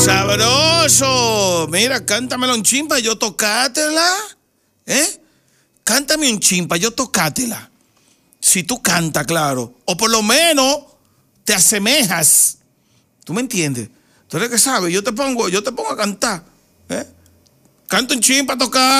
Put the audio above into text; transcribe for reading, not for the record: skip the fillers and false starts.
Sabroso. Mira, cántamelo un chin pa' yo tocátela. Cántame un chin pa' yo tocátela. Si tú cantas, claro. O por lo menos te asemejas. ¿Tú me entiendes? Tú eres que sabes, yo te pongo a cantar. Canta un chin pa' tocar.